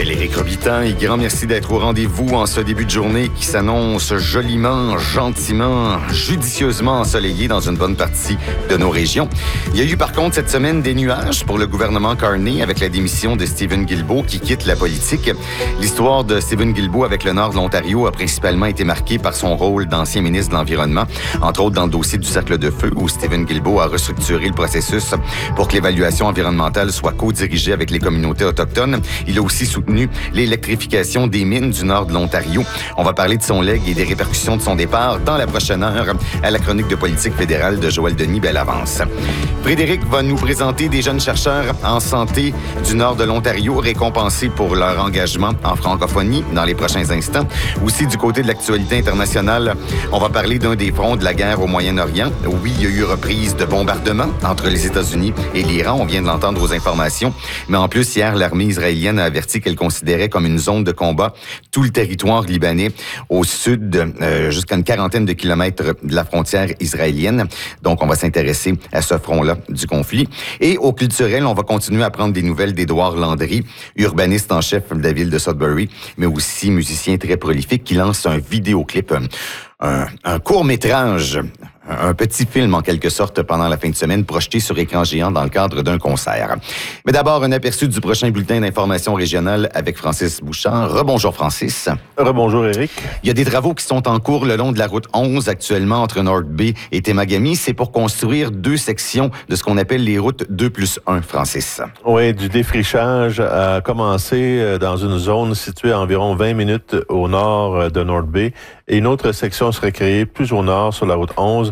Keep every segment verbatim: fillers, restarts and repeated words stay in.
m'appelle Éric Robitaille et grand merci d'être au rendez-vous en ce début de journée qui s'annonce joliment, gentiment, judicieusement ensoleillé dans une bonne partie de nos régions. Il y a eu par contre cette semaine des nuages pour le gouvernement Carney avec la démission de Stephen Guilbeault qui quitte la politique. L'histoire de Stephen Guilbeault avec le nord de l'Ontario a principalement été marquée par son rôle d'ancien ministre de l'Environnement, entre autres dans le dossier du cercle de feu où Stephen Guilbeault a restructuré le processus pour que l'évaluation environnementale soit co-dirigée avec les communautés autochtones. Il a aussi soutenu l'électrification des mines du nord de l'Ontario. On va parler de son legs et des répercussions de son départ dans la prochaine heure à la chronique de politique fédérale de Joël Denis. Belle avance. Frédéric va nous présenter des jeunes chercheurs en santé du nord de l'Ontario récompensés pour leur engagement en francophonie dans les prochains instants. Aussi, du côté de l'actualité internationale, on va parler d'un des fronts de la guerre au Moyen-Orient. Oui, il y a eu reprise de bombardements entre les États-Unis et l'Iran. On vient de l'entendre aux informations. Mais en plus, hier, l'armée israélienne a averti qu'elle considérait comme une zone de combat tout le territoire libanais au sud, euh, jusqu'à une quarantaine de kilomètres de la frontière israélienne. Donc, on va s'intéresser à ce front-là du conflit. Et au culturel, on va continuer à prendre des nouvelles d'Édouard Landry, urbaniste en chef de la ville de Sudbury, mais aussi musicien très prolifique qui lance un vidéoclip, un, un court-métrage, un petit film en quelque sorte pendant la fin de semaine projeté sur écran géant dans le cadre d'un concert. Mais d'abord, un aperçu du prochain bulletin d'information régionale avec Francis Bouchard. Rebonjour Francis. Rebonjour Éric. Il y a des travaux qui sont en cours le long de la route onze actuellement entre North Bay et Temagami. C'est pour construire deux sections de ce qu'on appelle les routes deux plus un, Francis. Oui, du défrichage a commencé dans une zone située à environ vingt minutes au nord de North Bay et une autre section serait créée plus au nord sur la route onze.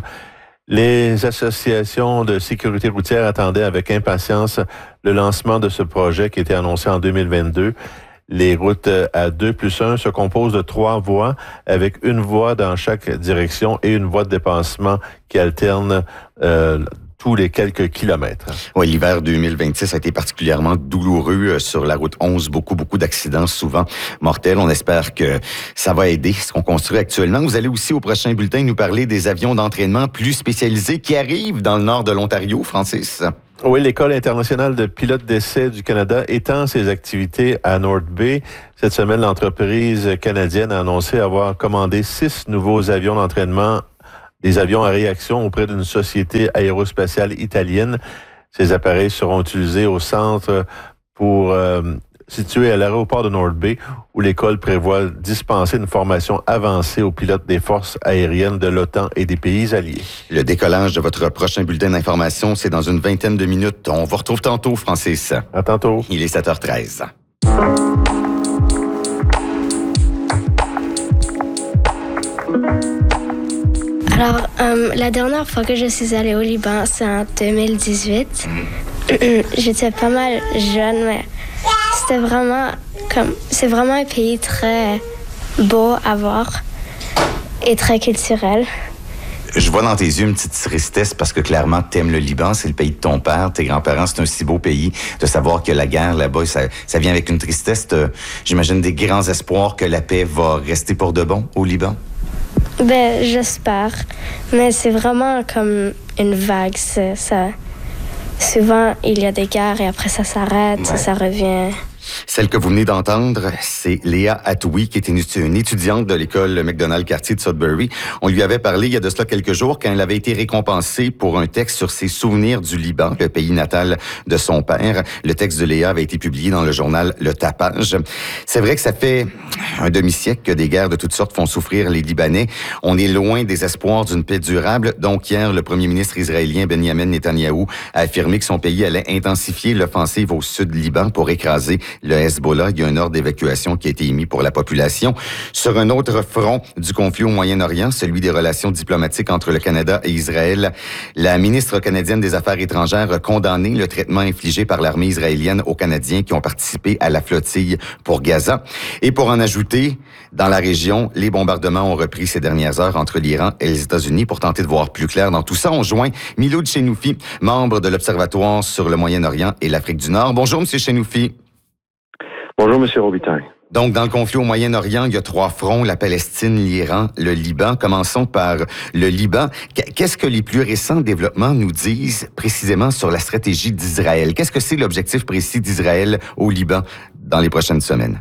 Les associations de sécurité routière attendaient avec impatience le lancement de ce projet qui était annoncé en deux mille vingt-deux. Les routes à deux plus un se composent de trois voies avec une voie dans chaque direction et une voie de dépassement qui alterne euh, tous les quelques kilomètres. Oui, l'hiver deux mille vingt-six a été particulièrement douloureux sur la route onze. Beaucoup, beaucoup d'accidents, souvent mortels. On espère que ça va aider ce qu'on construit actuellement. Vous allez aussi au prochain bulletin nous parler des avions d'entraînement plus spécialisés qui arrivent dans le nord de l'Ontario, Francis. Oui, l'École internationale de pilotes d'essai du Canada étend ses activités à North Bay. Cette semaine, l'entreprise canadienne a annoncé avoir commandé six nouveaux avions d'entraînement, des avions à réaction auprès d'une société aérospatiale italienne. Ces appareils seront utilisés au centre pour euh, situé à l'aéroport de North Bay, où l'école prévoit dispenser une formation avancée aux pilotes des forces aériennes de l'OTAN et des pays alliés. Le décollage de votre prochain bulletin d'information, c'est dans une vingtaine de minutes. On vous retrouve tantôt, Francis. À tantôt. Il est sept heures treize. Alors, euh, la dernière fois que je suis allée au Liban, c'est en deux mille dix-huit. J'étais pas mal jeune, mais c'était vraiment comme... C'est vraiment un pays très beau à voir et très culturel. Je vois dans tes yeux une petite tristesse parce que clairement, t'aimes le Liban, c'est le pays de ton père, tes grands-parents, c'est un si beau pays. De savoir que la guerre là-bas, ça, ça vient avec une tristesse. J'imagine des grands espoirs que la paix va rester pour de bon au Liban. Ben, j'espère. Mais c'est vraiment comme une vague. C'est, ça... Souvent, il y a des guerres et après ça s'arrête, ouais. ça revient. Celle que vous venez d'entendre, c'est Léa Atoui, qui est une étudiante de l'école McDonald Cartier de Sudbury. On lui avait parlé il y a de cela quelques jours quand elle avait été récompensée pour un texte sur ses souvenirs du Liban, le pays natal de son père. Le texte de Léa avait été publié dans le journal Le Tapage. C'est vrai que ça fait un demi-siècle que des guerres de toutes sortes font souffrir les Libanais. On est loin des espoirs d'une paix durable. Donc hier, le premier ministre israélien Benjamin Netanyahou a affirmé que son pays allait intensifier l'offensive au sud Liban pour écraser le Hezbollah. Il y a un ordre d'évacuation qui a été émis pour la population. Sur un autre front du conflit au Moyen-Orient, celui des relations diplomatiques entre le Canada et Israël, la ministre canadienne des Affaires étrangères a condamné le traitement infligé par l'armée israélienne aux Canadiens qui ont participé à la flottille pour Gaza. Et pour en ajouter, dans la région, les bombardements ont repris ces dernières heures entre l'Iran et les États-Unis. Pour tenter de voir plus clair dans tout ça, on joint Miloud Chenoufi, membre de l'Observatoire sur le Moyen-Orient et l'Afrique du Nord. Bonjour, M. Chenoufi. Bonjour, M. Robitaille. Donc, dans le conflit au Moyen-Orient, il y a trois fronts, la Palestine, l'Iran, le Liban. Commençons par le Liban. Qu'est-ce que les plus récents développements nous disent précisément sur la stratégie d'Israël? Qu'est-ce que c'est l'objectif précis d'Israël au Liban dans les prochaines semaines?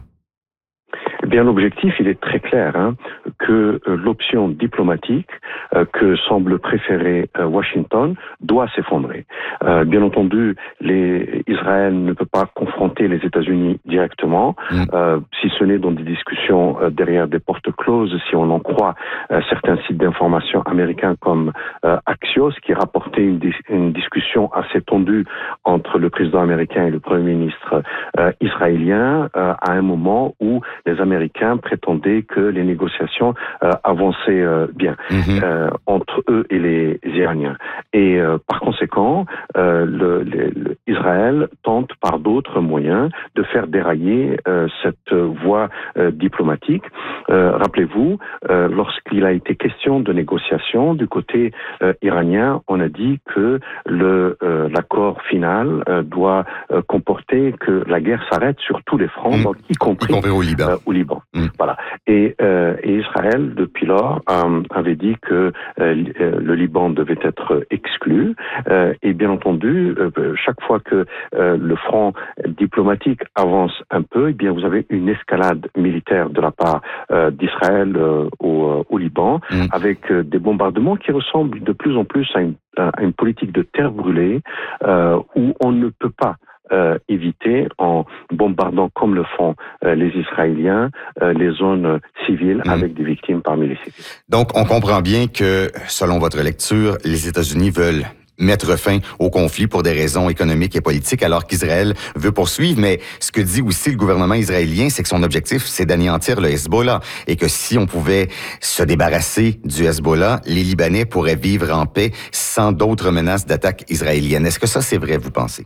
Eh bien, l'objectif, il est très clair, hein, que euh, l'option diplomatique euh, que semble préférer euh, Washington doit s'effondrer. Euh, bien entendu, les, Israël ne peut pas confronter les États-Unis directement, mmh. euh, si ce n'est dans des discussions euh, derrière des portes closes, si on en croit euh, certains sites d'information américains comme euh, Axios, qui rapportait une, dis- une discussion assez tendue entre le président américain et le premier ministre euh, israélien euh, à un moment où les Américains prétendaient que les négociations euh, avançaient euh, bien mmh. euh, entre eux et les Iraniens. Et euh, par conséquent, euh, le, le, le Israël tente par d'autres moyens de faire dérailler euh, cette voie euh, diplomatique. Euh, rappelez-vous, euh, lorsqu'il a été question de négociations du côté euh, iranien, on a dit que le, euh, l'accord final euh, doit euh, comporter que la guerre s'arrête sur tous les fronts, mmh. donc y compris, y compris au Liban. Euh, au Liban. Mmh. Voilà. Et, euh, et Israël, depuis lors, euh, avait dit que euh, le Liban devait être exclu. Euh, et bien entendu, euh, chaque fois que euh, le front diplomatique avance un peu, eh bien vous avez une escalade militaire de la part euh, d'Israël euh, au, au Liban, mmh. avec euh, des bombardements qui ressemblent de plus en plus à une, à une politique de terre brûlée, euh, où on ne peut pas Euh, éviter en bombardant comme le font euh, les Israéliens euh, les zones civiles mmh. avec des victimes parmi les civils. Donc, on comprend bien que, selon votre lecture, les États-Unis veulent mettre fin au conflit pour des raisons économiques et politiques, alors qu'Israël veut poursuivre. Mais ce que dit aussi le gouvernement israélien, c'est que son objectif, c'est d'anéantir le Hezbollah et que si on pouvait se débarrasser du Hezbollah, les Libanais pourraient vivre en paix sans d'autres menaces d'attaque israélienne. Est-ce que ça, c'est vrai, vous pensez?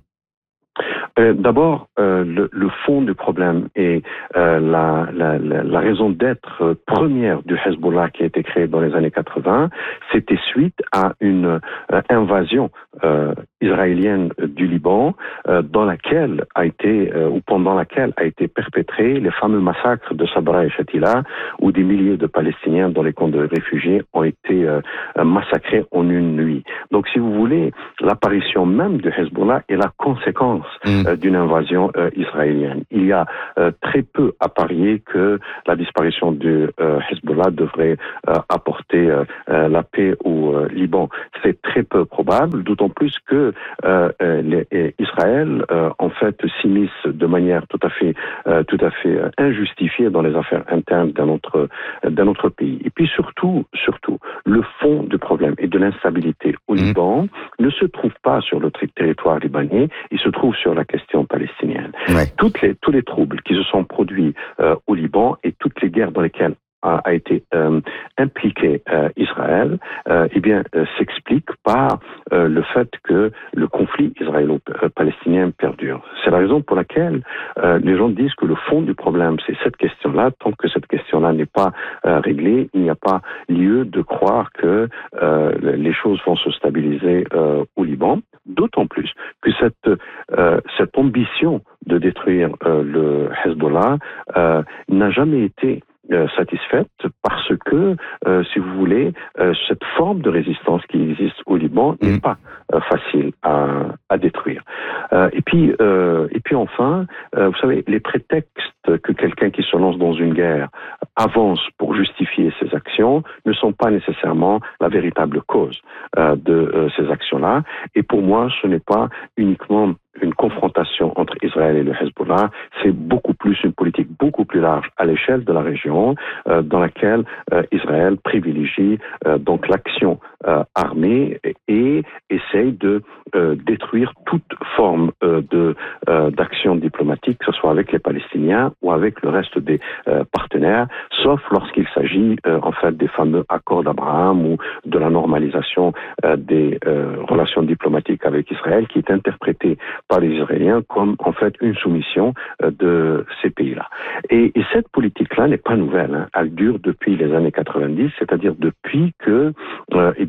Euh, d'abord, euh, le, le fond du problème et euh, la, la, la, la raison d'être première du Hezbollah qui a été créée dans les années quatre-vingts, c'était suite à une euh, invasion euh, israélienne du Liban, euh, dans laquelle a été euh, ou pendant laquelle a été perpétré les fameux massacres de Sabra et Shatila, où des milliers de Palestiniens dans les camps de réfugiés ont été euh, massacrés en une nuit. Donc, si vous voulez, l'apparition même du Hezbollah est la conséquence mmh. d'une invasion euh, israélienne. Il y a euh, très peu à parier que la disparition du euh, Hezbollah devrait euh, apporter euh, euh, la paix au euh, Liban. C'est très peu probable, d'autant plus que euh, les, Israël euh, en fait s'immisce de manière tout à fait euh, tout à fait injustifiée dans les affaires internes d'un autre d'un autre pays. Et puis surtout surtout le fond du problème et de l'instabilité au mmh. Liban ne se trouve pas sur le territoire libanais, il se trouve sur la question palestinienne. Ouais. Toutes les, tous les troubles qui se sont produits euh, au Liban et toutes les guerres dans lesquelles a, a été euh, impliqué euh, Israël, euh, eh bien, euh, s'explique par euh, le fait que le conflit israélo-palestinien perdure. C'est la raison pour laquelle euh, les gens disent que le fond du problème, c'est cette question-là. Tant que cette question-là n'est pas euh, réglée, il n'y a pas lieu de croire que euh, les choses vont se stabiliser euh, au Liban. D'autant plus que cette, euh, cette ambition de détruire euh, le Hezbollah euh, n'a jamais été Euh, satisfaite parce que, euh, si vous voulez, euh, cette forme de résistance qui existe au Liban n'est pas euh, facile à, à détruire. Euh, et puis, euh, et puis enfin, euh, vous savez, les prétextes que quelqu'un qui se lance dans une guerre avance pour justifier ses actions ne sont pas nécessairement la véritable cause euh, de euh, ces actions-là. Et pour moi, ce n'est pas uniquement une confrontation entre Israël et le Hezbollah, c'est beaucoup plus une politique beaucoup plus large à l'échelle de la région, euh, dans laquelle euh, Israël privilégie euh, donc l'action euh, armée et, et essaye de euh, détruire toute forme euh, de euh, d'action diplomatique, que ce soit avec les Palestiniens ou avec le reste des euh, partenaires, sauf lorsqu'il s'agit euh, en fait des fameux accords d'Abraham ou de la normalisation euh, des euh, relations diplomatiques avec Israël, qui est interprétée par les Israéliens comme en fait une soumission euh, de ces pays-là. Et, et cette politique-là n'est pas nouvelle, hein. Elle dure depuis les années quatre-vingt-dix, c'est-à-dire depuis que euh, eh bien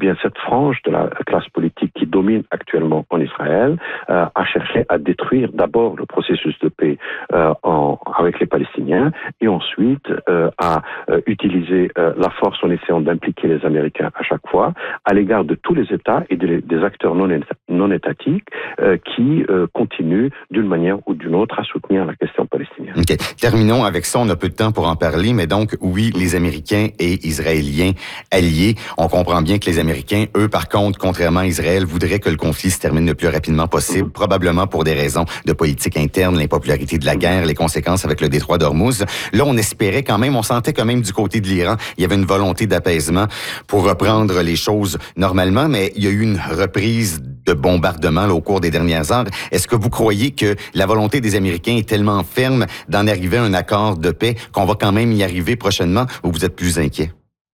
bien, cette frange de la classe politique qui domine actuellement en Israël euh, a cherché à détruire d'abord le processus de paix euh, en, avec les Palestiniens et ensuite euh, à euh, utiliser euh, la force en essayant d'impliquer les Américains à chaque fois à l'égard de tous les États et de, des acteurs non, non étatiques euh, qui euh, continuent d'une manière ou d'une autre à soutenir la question palestinienne. Okay. Terminons avec ça, on a peu de temps pour en parler, mais donc oui, les Américains et Israéliens alliés, on comprend bien que les Américains, eux par contre, contrairement à Israël, voudraient que le conflit se termine le plus rapidement possible, mmh. probablement pour des raisons de politique interne, l'impopularité de la guerre, les conséquences avec le détroit d'Ormuz. Là, on espérait quand même, on sentait quand même du côté de l'Iran, il y avait une volonté d'apaisement pour reprendre les choses normalement, mais il y a eu une reprise de bombardement là, au cours des dernières heures. Est-ce que vous croyez que la volonté des Américains est tellement ferme d'en arriver à un accord de paix qu'on va quand même y arriver prochainement, ou vous êtes plus inquiet?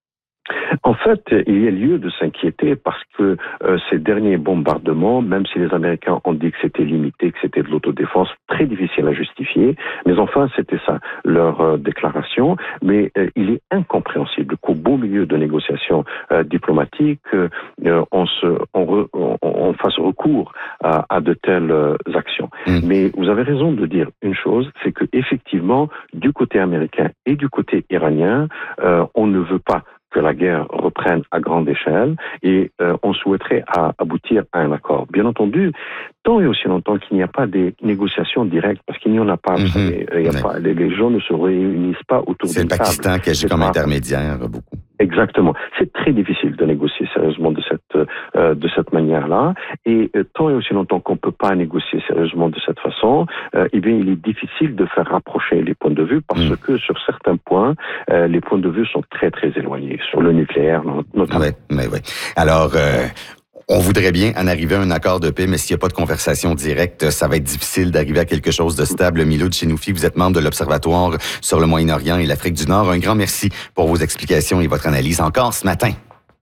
En fait, il y a lieu de s'inquiéter parce que euh, ces derniers bombardements, même si les Américains ont dit que c'était limité, que c'était de l'autodéfense, très difficile à justifier, mais enfin, c'était ça, leur euh, déclaration. Mais euh, il est incompréhensible qu'au beau milieu de négociations euh, diplomatiques, euh, on, se, on, re, on, on fasse recours à, à de telles euh, actions. Mmh. Mais vous avez raison de dire une chose, c'est que effectivement, du côté américain et du côté iranien, euh, on ne veut pas que la guerre reprenne à grande échelle et euh, on souhaiterait à aboutir à un accord. Bien entendu, tant et aussi longtemps qu'il n'y a pas des négociations directes, parce qu'il n'y en a pas, mm-hmm. vous savez, il y a ouais. pas, les, les gens ne se réunissent pas autour d'une table. C'est le Pakistan qui agit comme pas... intermédiaire beaucoup. Exactement. C'est très difficile de négocier sérieusement de cette euh, de cette manière-là. Et euh, tant et aussi longtemps qu'on peut pas négocier sérieusement de cette façon, euh, eh bien, il est difficile de faire rapprocher les points de vue parce mm. que sur certains points, euh, les points de vue sont très très éloignés sur le nucléaire notamment. Oui, oui, oui. Alors. Euh... On voudrait bien en arriver à un accord de paix, mais s'il n'y a pas de conversation directe, ça va être difficile d'arriver à quelque chose de stable. Miloud Chenoufi, vous êtes membre de l'Observatoire sur le Moyen-Orient et l'Afrique du Nord. Un grand merci pour vos explications et votre analyse encore ce matin.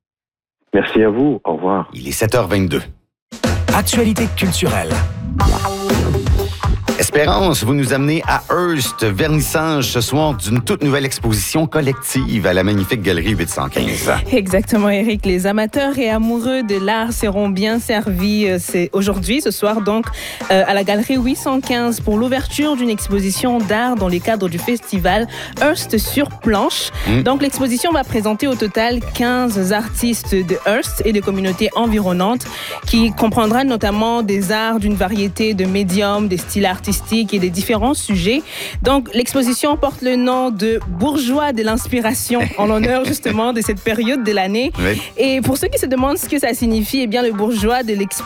Merci à vous. Au revoir. Il est sept heures vingt-deux. Actualité culturelle. Espérance, vous nous amenez à Hearst, vernissage ce soir d'une toute nouvelle exposition collective à la magnifique galerie huit cent quinze. Exactement, Éric. Les amateurs et amoureux de l'art seront bien servis c'est aujourd'hui, ce soir, donc, euh, à la galerie huit cent quinze pour l'ouverture d'une exposition d'art dans les cadres du festival Hearst sur planche. Mmh. Donc, l'exposition va présenter au total quinze artistes de Hearst et de communautés environnantes qui comprendra notamment des arts d'une variété de médiums, des styles artistiques et des différents sujets. Donc, l'exposition porte le nom de Bourgeois de l'inspiration en l'honneur justement de cette période de l'année. Oui. Et pour ceux qui se demandent ce que ça signifie, eh bien, le bourgeois de l'exposition